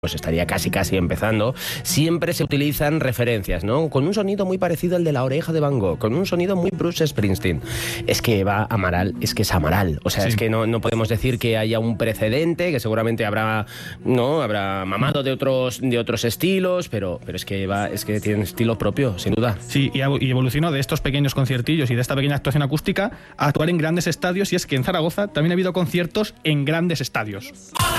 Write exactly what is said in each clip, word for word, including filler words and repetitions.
pues estaría casi casi empezando, siempre se utilizan referencias, ¿no? Con un sonido muy parecido al de La Oreja de Van Gogh, con un sonido muy Bruce Springsteen. Es que Eva Amaral, es que es Amaral. O sea, sí. es que no, no podemos decir que haya un precedente, que seguramente habrá, no, habrá mamado de otros, de otros estilos, pero, pero es que Eva, es que tiene estilo propio, sin duda. Sí, y evolucionó de estos pequeños conciertillos y de esta pequeña actuación acústica a actuar en grandes estadios, y es que en Zaragoza también ha habido conciertos en grandes estadios.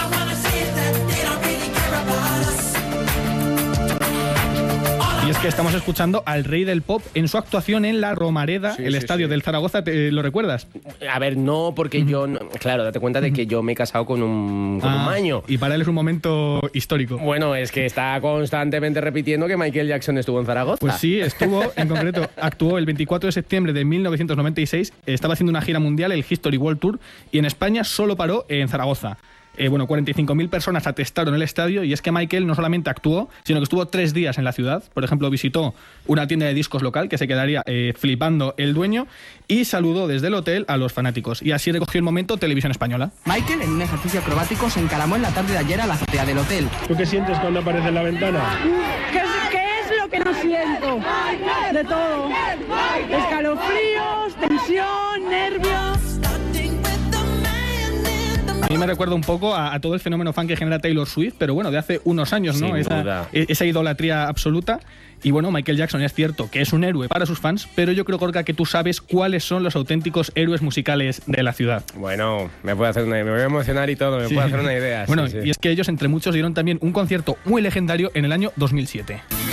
Y es que estamos escuchando al rey del pop en su actuación en la Romareda, sí, el sí, estadio sí. del Zaragoza. ¿Te, ¿Lo recuerdas? A ver, no, porque uh-huh. yo... No, claro, date cuenta de que yo me he casado con un, con ah, un maño. Y para él es un momento histórico. Bueno, es que está constantemente repitiendo que Michael Jackson estuvo en Zaragoza. Pues sí, estuvo, en concreto, actuó el veinticuatro de septiembre de mil novecientos noventa y seis. Estaba haciendo una gira mundial, el History World Tour, y en España solo paró en Zaragoza. Eh, bueno, cuarenta y cinco mil personas atestaron el estadio, y es que Michael no solamente actuó, sino que estuvo tres días en la ciudad. Por ejemplo, visitó una tienda de discos local, que se quedaría eh, flipando el dueño, y saludó desde el hotel a los fanáticos. Y así recogió el momento Televisión Española. Michael, en un ejercicio acrobático, se encaramó en la tarde de ayer a la azotea del hotel. ¿Tú qué sientes cuando aparece en la ventana? ¿Qué es, qué es lo que no siento? De todo. Escalofríos, tensión, nervios. A mí me recuerda un poco a, a todo el fenómeno fan que genera Taylor Swift, pero bueno, de hace unos años, ¿no? Esa, esa idolatría absoluta. Y bueno, Michael Jackson es cierto que es un héroe para sus fans, pero yo creo, Gorka, que tú sabes cuáles son los auténticos héroes musicales de la ciudad. Bueno, me puedo hacer una, me voy a emocionar y todo, me sí. puedo hacer una idea. Bueno, sí, sí. y es que ellos entre muchos dieron también un concierto muy legendario en el año dos mil siete.